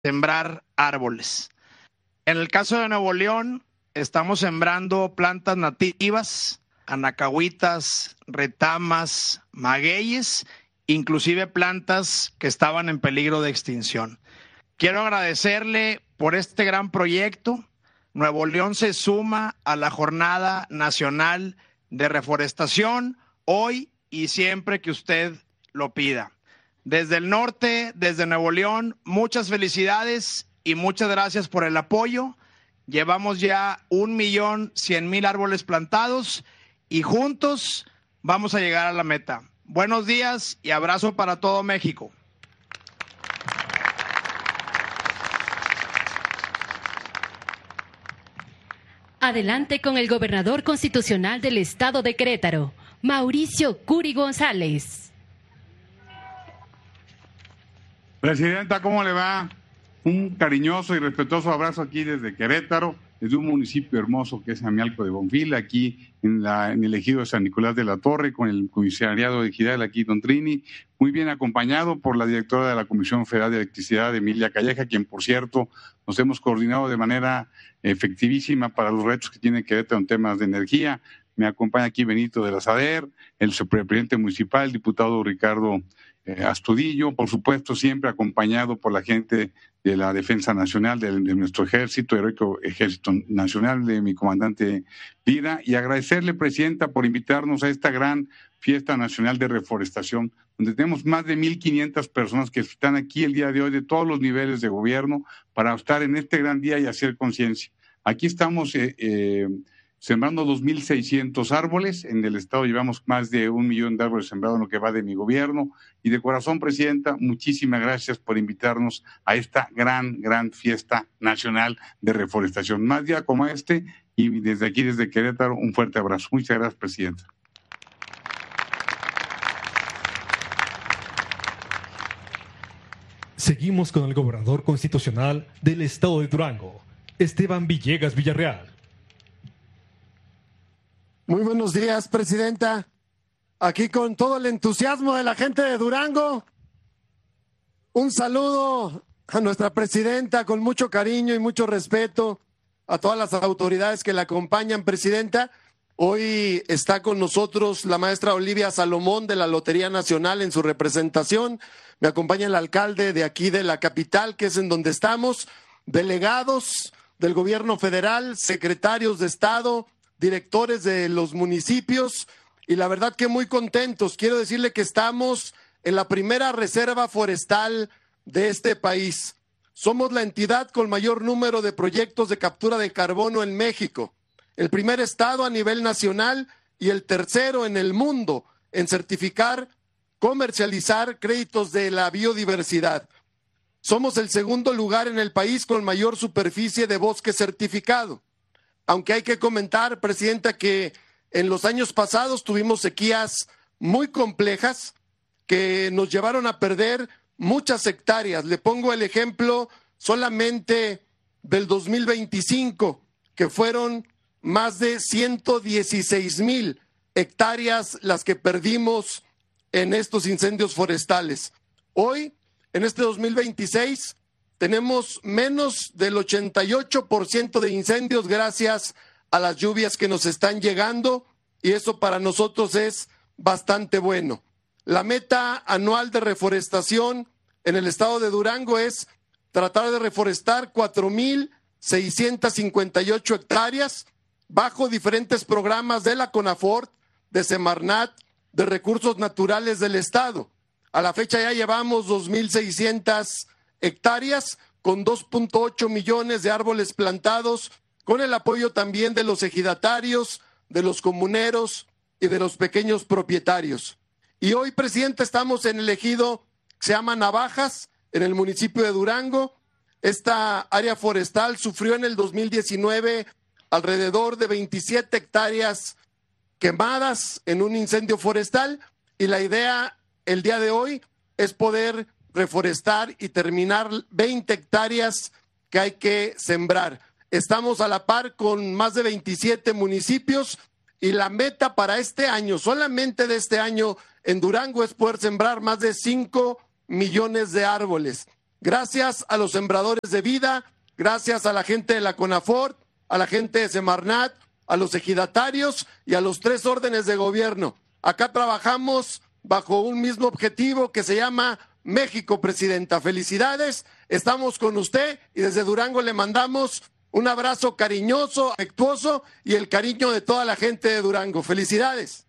sembrar árboles. En el caso de Nuevo León, estamos sembrando plantas nativas, anacahuitas, retamas, magueyes, inclusive plantas que estaban en peligro de extinción. Quiero agradecerle por este gran proyecto. Nuevo León se suma a la Jornada Nacional de Reforestación hoy y siempre que usted lo pida. Desde el norte, desde Nuevo León, muchas felicidades y muchas gracias por el apoyo. Llevamos ya 1.100.000 árboles plantados y juntos vamos a llegar a la meta. Buenos días y abrazo para todo México. Adelante con el gobernador constitucional del estado de Querétaro, Mauricio Curi González. Presidenta, ¿cómo le va? Un cariñoso y respetuoso abrazo aquí desde Querétaro, desde un municipio hermoso que es Amialco de Bonfil, aquí en el ejido de San Nicolás de la Torre, con el comisariado de Ejidal aquí, don Trini, muy bien acompañado por la directora de la Comisión Federal de Electricidad, Emilia Calleja, quien, por cierto, nos hemos coordinado de manera efectivísima para los retos que tiene Querétaro en temas de energía. Me acompaña aquí Benito de la Sader, el superpresidente municipal, el diputado Ricardo Astudillo, por supuesto, siempre acompañado por la gente de la Defensa Nacional, de nuestro ejército, heroico Ejército Nacional, de mi comandante Lira, y agradecerle, Presidenta, por invitarnos a esta gran fiesta nacional de reforestación, donde tenemos más de 1.500 personas que están aquí el día de hoy de todos los niveles de gobierno para estar en este gran día y hacer conciencia. Aquí estamos sembrando 2.600 árboles. En el estado llevamos más de 1 millón de árboles sembrados en lo que va de mi gobierno. Y de corazón, Presidenta, muchísimas gracias por invitarnos a esta gran fiesta nacional de reforestación. Más día como este, y desde aquí, desde Querétaro, un fuerte abrazo. Muchas gracias, Presidenta. Seguimos con el gobernador constitucional del estado de Durango, Esteban Villegas Villarreal. Muy buenos días, Presidenta. Aquí con todo el entusiasmo de la gente de Durango. Un saludo a nuestra Presidenta con mucho cariño y mucho respeto, a todas las autoridades que la acompañan, Presidenta. Hoy está con nosotros la maestra Olivia Salomón de la Lotería Nacional en su representación. Me acompaña el alcalde de aquí de la capital, que es en donde estamos, delegados del gobierno federal, secretarios de Estado, directores de los municipios, y la verdad que muy contentos. Quiero decirle que estamos en la primera reserva forestal de este país. Somos la entidad con mayor número de proyectos de captura de carbono en México, el primer estado a nivel nacional y el tercero en el mundo en certificar, comercializar créditos de la biodiversidad. Somos el segundo lugar en el país con mayor superficie de bosque certificado. Aunque hay que comentar, Presidenta, que en los años pasados tuvimos sequías muy complejas que nos llevaron a perder muchas hectáreas. Le pongo el ejemplo solamente del 2025, que fueron más de 116,000 hectáreas las que perdimos en estos incendios forestales. Hoy, en este 2026, tenemos menos del 88% de incendios gracias a las lluvias que nos están llegando, y eso para nosotros es bastante bueno. La meta anual de reforestación en el estado de Durango es tratar de reforestar 4,658 hectáreas bajo diferentes programas de la CONAFORT, de Semarnat, de Recursos Naturales del estado. A la fecha ya llevamos 2,600 hectáreas con 2.8 millones de árboles plantados, con el apoyo también de los ejidatarios, de los comuneros y de los pequeños propietarios. Y hoy, Presidente, estamos en el ejido que se llama Navajas, en el municipio de Durango. Esta área forestal sufrió en el 2019 alrededor de 27 hectáreas quemadas en un incendio forestal, y la idea el día de hoy es poder reforestar y terminar 20 hectáreas que hay que sembrar. Estamos a la par con más de 27 municipios, y la meta para este año, solamente de este año en Durango, es poder sembrar más de 5 millones de árboles. Gracias a los sembradores de vida, gracias a la gente de la CONAFORT, a la gente de Semarnat, a los ejidatarios y a los 3 órdenes de gobierno. Acá trabajamos bajo un mismo objetivo que se llama México, Presidenta. Felicidades, estamos con usted y desde Durango le mandamos un abrazo cariñoso, afectuoso y el cariño de toda la gente de Durango. Felicidades.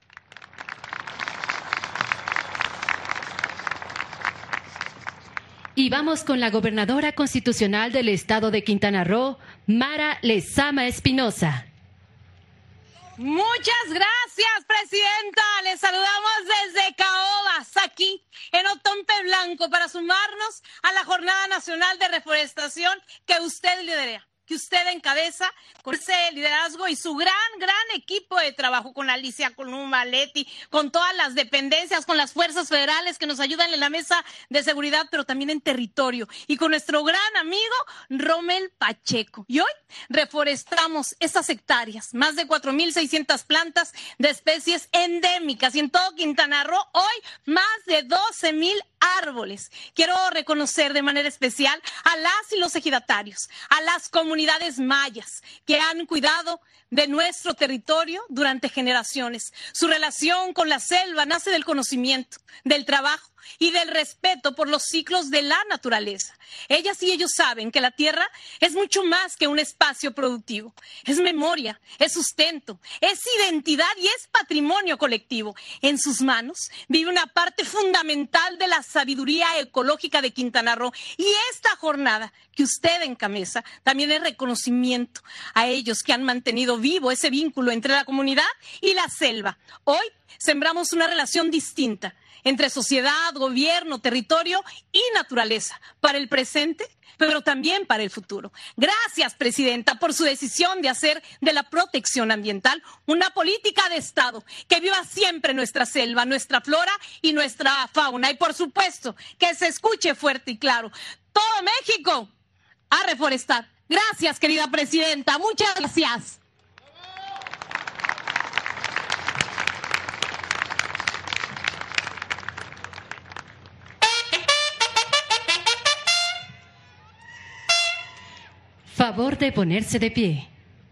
Y vamos con la gobernadora constitucional del estado de Quintana Roo, Mara Lezama Espinosa. Muchas gracias, Presidenta. Les saludamos desde Caobas, aquí en Otompe Blanco, para sumarnos a la Jornada Nacional de Reforestación que usted lidera, que usted encabeza con ese liderazgo y su gran equipo de trabajo, con Alicia Columba, Leti, con todas las dependencias, con las fuerzas federales que nos ayudan en la mesa de seguridad, pero también en territorio, y con nuestro gran amigo Rommel Pacheco. Y hoy reforestamos estas hectáreas, más de 4,600 plantas de especies endémicas, y en todo Quintana Roo hoy más de 12,000 árboles. Quiero reconocer de manera especial a las y los ejidatarios, a las comunidades mayas que han cuidado de nuestro territorio durante generaciones. Su relación con la selva nace del conocimiento, del trabajo y del respeto por los ciclos de la naturaleza. Ellas y ellos saben que la tierra es mucho más que un espacio productivo. Es memoria, es sustento, es identidad y es patrimonio colectivo. En sus manos vive una parte fundamental de la sabiduría ecológica de Quintana Roo, y esta jornada que usted encabeza también es reconocimiento a ellos que han mantenido vivo ese vínculo entre la comunidad y la selva. Hoy sembramos una relación distinta entre sociedad, gobierno, territorio y naturaleza, para el presente, pero también para el futuro. Gracias, Presidenta, por su decisión de hacer de la protección ambiental una política de Estado, que viva siempre nuestra selva, nuestra flora y nuestra fauna. Y por supuesto, que se escuche fuerte y claro: todo México a reforestar. Gracias, querida Presidenta. Muchas gracias. Favor de ponerse de pie.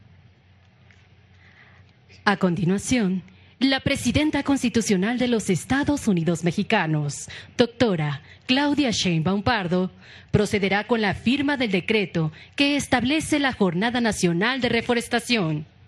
A continuación, la presidenta constitucional de los Estados Unidos Mexicanos, doctora Claudia Sheinbaum Pardo, procederá con la firma del decreto que establece la Jornada Nacional de Reforestación.